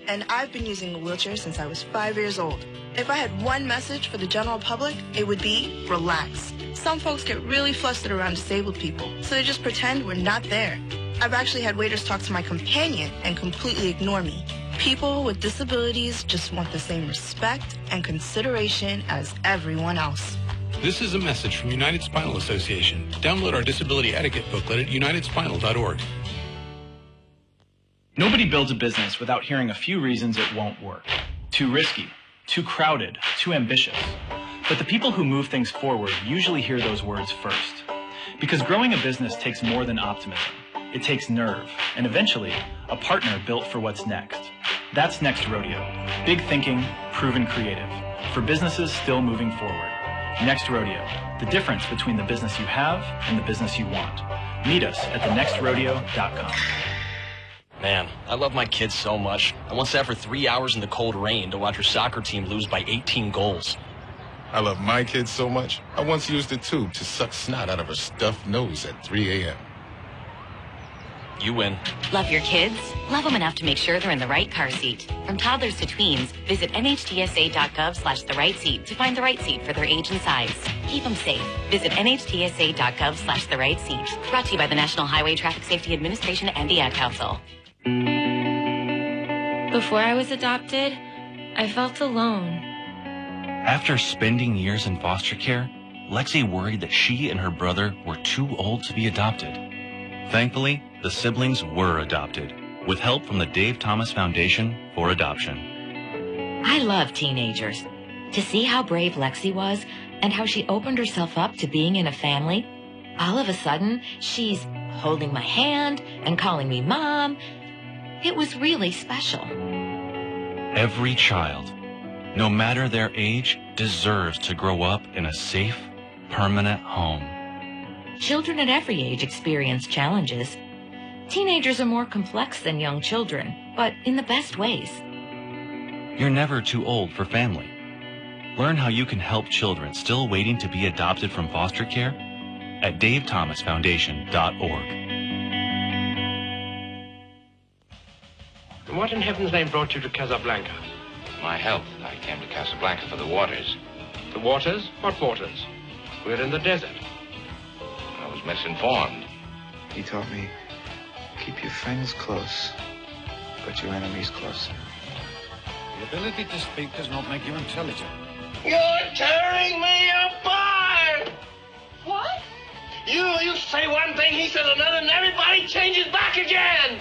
and I've been using a wheelchair since I was 5 years old. If I had one message for the general public, it would be relax. Some folks get really flustered around disabled people, so they just pretend we're not there. I've actually had waiters talk to my companion and completely ignore me. People with disabilities just want the same respect and consideration as everyone else. This is a message from United Spinal Association. Download our disability etiquette booklet at unitedspinal.org. Nobody builds a business without hearing a few reasons it won't work. Too risky, too crowded, too ambitious. But the people who move things forward usually hear those words first. Because growing a business takes more than optimism. It takes nerve, and eventually, a partner built for what's next. That's Next Rodeo. Big thinking, proven creative. For businesses still moving forward. Next Rodeo. The difference between the business you have and the business you want. Meet us at thenextrodeo.com. Man, I love my kids so much. I once sat for 3 hours in the cold rain to watch her soccer team lose by 18 goals. I love my kids so much, I once used a tube to suck snot out of her stuffed nose at 3 a.m. You win. Love your kids? Love them enough to make sure they're in the right car seat. From toddlers to tweens, visit nhtsa.gov/the-right-seat to find the right seat for their age and size. Keep them safe. Visit nhtsa.gov/the-right-seat. Brought to you by the National Highway Traffic Safety Administration and the Ad Council. Before I was adopted, I felt alone. After spending years in foster care, Lexi worried that she and her brother were too old to be adopted. Thankfully, the siblings were adopted, with help from the Dave Thomas Foundation for Adoption. I love teenagers. To see how brave Lexi was and how she opened herself up to being in a family, all of a sudden, she's holding my hand and calling me Mom. It was really special. Every child, no matter their age, deserves to grow up in a safe, permanent home. Children at every age experience challenges. Teenagers are more complex than young children, but in the best ways. You're never too old for family. Learn how you can help children still waiting to be adopted from foster care at davethomasfoundation.org. What in heaven's name brought you to Casablanca? My health. I came to Casablanca for the waters. The waters? What waters? We're in the desert. I was misinformed. He taught me, keep your friends close, but your enemies closer. The ability to speak does not make you intelligent. You're tearing me apart! What? You say one thing, he says another, and everybody changes back again!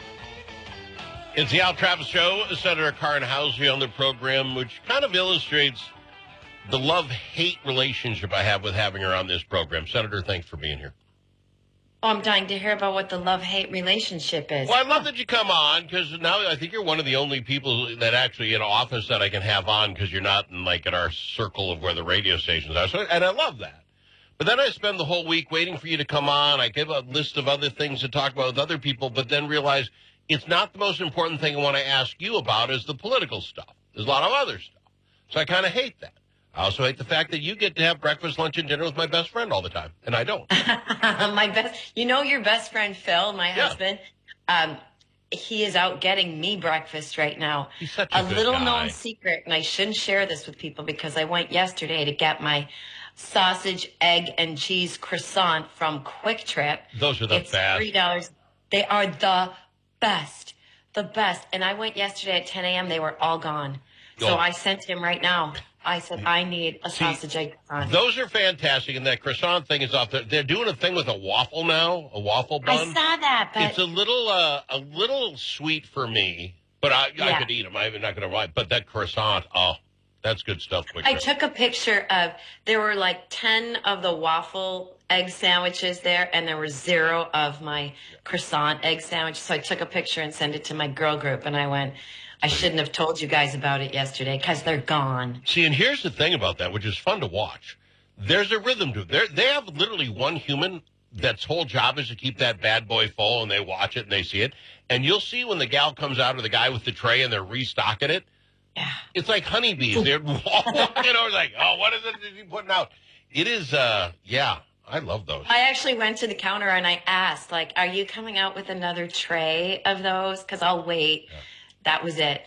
It's the Al Travis Show. Senator Karin Housley on the program, which kind of illustrates the love-hate relationship I have with having her on this program. Senator, thanks for being here. Oh, I'm dying to hear about what the love-hate relationship is. Well, I love that you come on, because now I think you're one of the only people that actually in office that I can have on, because you're not in, like, in our circle of where the radio stations are. So, and I love that. But then I spend the whole week waiting for you to come on. I give a list of other things to talk about with other people, but then realize it's not the most important thing I want to ask you about is the political stuff. There's a lot of other stuff. So I kind of hate that. I also hate the fact that you get to have breakfast, lunch, and dinner with my best friend all the time, and I don't. Your best friend, Phil, my husband, he is out getting me breakfast right now. He's such a good little-known secret, and I shouldn't share this with people because I went yesterday to get my sausage, egg, and cheese croissant from Quick Trip. Those are the best. It's $3. They are the best. The best. And I went yesterday at 10 a.m. They were all gone. So I sent him right now. I said, I need a sausage egg croissant. Those are fantastic, and that croissant thing is off there. They're doing a thing with a waffle now, a waffle bun. I saw that, but it's a little sweet for me, but I could eat them. I'm not going to lie. But that croissant, that's good stuff. I took a picture of, there were like 10 of the waffle egg sandwiches there, and there were 0 of my croissant egg sandwiches. So I took a picture and sent it to my girl group, and I went, I shouldn't have told you guys about it yesterday because they're gone. See, and here's the thing about that, which is fun to watch. There's a rhythm to it. They have literally one human that's whole job is to keep that bad boy full, and they watch it and they see it. And you'll see when the gal comes out or the guy with the tray and they're restocking it. Yeah. It's like honeybees. They're walking over like, what is he putting out? It is, I love those. I actually went to the counter and I asked, are you coming out with another tray of those? Because I'll wait. Yeah. That was it.